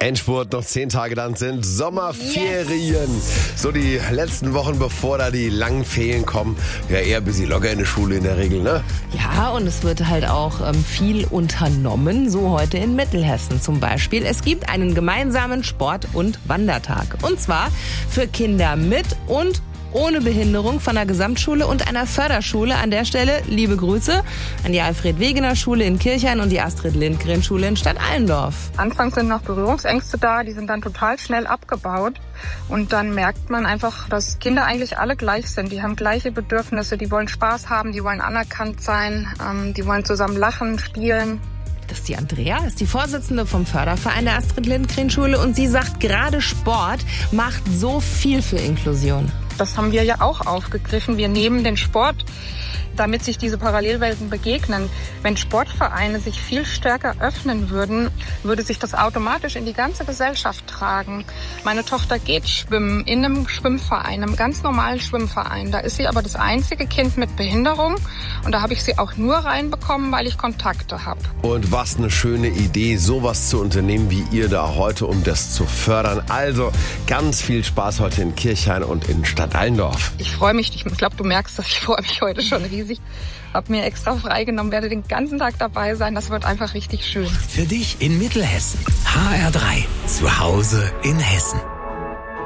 Endspurt, noch 10 Tage, dann sind Sommerferien. So die letzten Wochen, bevor da die langen Ferien kommen. Ja, eher ein bisschen locker in der Schule in der Regel, ne? Ja, und es wird halt auch viel unternommen, so heute in Mittelhessen zum Beispiel. Es gibt einen gemeinsamen Sport- und Wandertag. Und zwar für Kinder mit und ohne Behinderung von der Gesamtschule und einer Förderschule. An der Stelle liebe Grüße an die Alfred-Wegener-Schule in Kirchhain und die Astrid-Lindgren-Schule in Stadt-Allendorf. Anfangs sind noch Berührungsängste da, die sind dann total schnell abgebaut. Und dann merkt man einfach, dass Kinder eigentlich alle gleich sind. Die haben gleiche Bedürfnisse, die wollen Spaß haben, die wollen anerkannt sein, die wollen zusammen lachen, spielen. Das ist die Andrea, ist die Vorsitzende vom Förderverein der Astrid-Lindgren-Schule und sie sagt, gerade Sport macht so viel für Inklusion. Das haben wir ja auch aufgegriffen. Wir nehmen den Sport, damit sich diese Parallelwelten begegnen. Wenn Sportvereine sich viel stärker öffnen würden, würde sich das automatisch in die ganze Gesellschaft tragen. Meine Tochter geht schwimmen in einem Schwimmverein, einem ganz normalen Schwimmverein. Da ist sie aber das einzige Kind mit Behinderung und da habe ich sie auch nur reinbekommen, weil ich Kontakte habe. Und was eine schöne Idee, sowas zu unternehmen wie ihr da heute, um das zu fördern. Also ganz viel Spaß heute in Kirchhain und in Stadt-Allendorf. Ich freue mich, ich glaube, du merkst, dass ich freue mich heute schon riesig. Habe mir extra freigenommen, werde den ganzen Tag dabei sein. Das wird einfach richtig schön. Für dich in Mittelhessen. HR3. Zu Hause in Hessen.